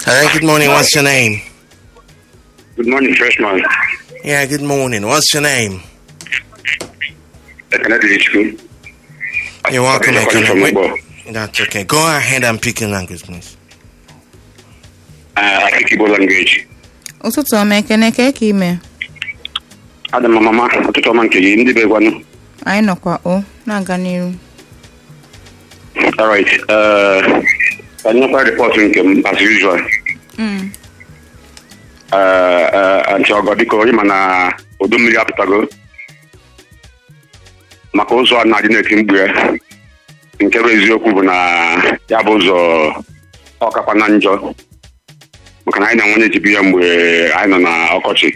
Hello, good morning. What's your name? Good morning, freshman. Yeah, good morning. What's your name? You're welcome, Ekene. That's okay. Go ahead and pick your language, please. I speak Igbo language. Ụtụtụ ọma Ekene ka ime. Ada m mama, ụtụtụ ọma nke gị, ndị be gwanụ. Anyị nọkwa na-aga n'iru. All right. Another report nke m as usual. Anti ọgọdịka onye ma na udu mmiri apụtago maka ụzọ a na-adị na-eti mgbu ya. Nke bụ eziokwu bụ na ya bụ ụzọ ọkakwa na njọ maka na anyị na-enwenye jibi ya mgbe anyị nọ na ọkọchị.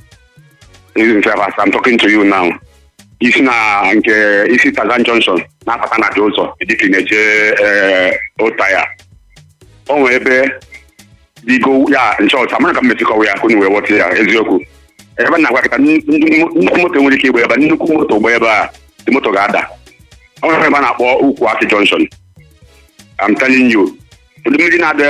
I'm talking to you now. Isi Tazan Johnson na-apata na dị ụzọ dịka na-eje ụta ya. O nwee ebe digo ya nchọt amara ka mmetikọwa ya kunu wee wọta ya eziokwu. Ebe na-agwa kịta nnukwu moto nwere ike igbe ebe nnukwu moto gba ebe a dị moto ga-ada. O nwere ebe a na-akpọ ukwu Aki Johnson. I'm telling you. Ụdị mmiri na-ada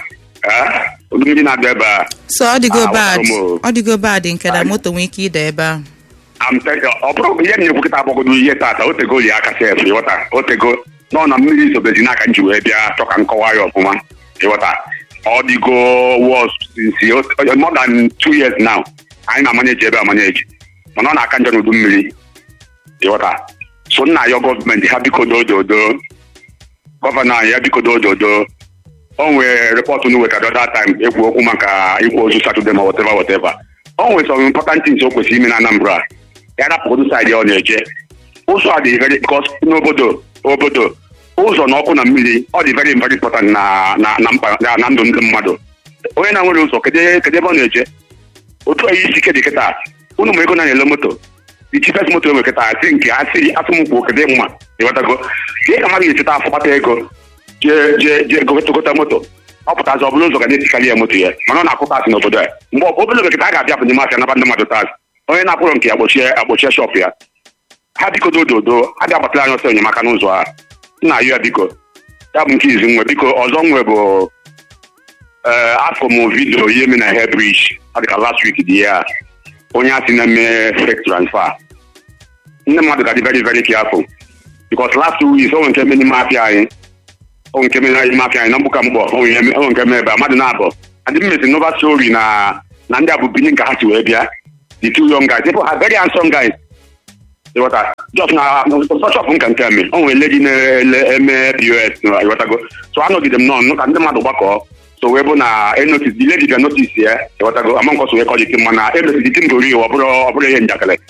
ebe a So ọ dịgo bad nke na moto nwee ike ịda ebe a. Ọ bụrụ ihe na-ekwu kịta agbọgodo ihe tata otego li aka sef ịghọta otego nọ na mmiri izobezi n'aka nji wee bịa chọ ka nkọwa ya ọfụma ịghọta ọ dịgo was since more than 2 years now anyị na-amanyeji ebe amanyeji mana ọ na-aka njọ n'udu mmiri ịghọta so nna ya gọọmenti ha biko dododo gọvanọ anyị ya biko dododo o nwere report nu wetara that time ekwu okwu maka ikwu ozu Saturday ma whatever o nwere some important things o kwesịrị ime na Anambra ya rapụgodo side ọ na-eje ụzọ a dị very because n'obodo ụzọ na ọkụ na mmiri ọ dị very very important na ndụ ndị mmadụ. Onye na-nwere ụzọ kedu ebe ọ na-eje otu anyị isi kedị kịta unu ma ego na-ele moto the cheapest moto enwe kịta asị nke asụmkwuo kedị mma ịghọtago ihe ka mmadụ ga-echeta afọ kpata ego jee gota moto ọ pụtazi ọ bụrụ ụzọ ga na-etikarị ya moto ya mana ọ na-akụta asị n'obodo ya mgbe obere oge kịta a ga-abịa bụ n'ime afịa naba ndị mmadụ taazị onye na-akwụrụ nke ya agbochie shọp ya ha biko dododo a ga-agbatara anyị ọsọ enyemaka n'ụzọ a nna ya biko ya bụ nke izu nwe biko ọzọ nwe bụ afọ m vidio ihe me na hair bridge adịka last week dị ya onye asị na-eme fake transfer ndị mmadụ ga-adị very very careful because last 2 weeks onwe nke me n'ime afịa anyị na mgbuka mkpọ onwe nke me ebe mmadụ na-abụ adị mmesi nova story na ndị abụ Benin ka ha si wee bịa the 2 young guys people are very handsome guys. Ịghọta just na sọchọpụ nka nke eme o nwere lady na-eme POS ịghọtago so anọgide m nọ ka ndị mmadụ gbakọ so wee bụ na enotis the lady ga notice ya ịghọtago ama nkọso wee kọjiti mana emesidi tim gori ọ bụrụ ihe njakịrị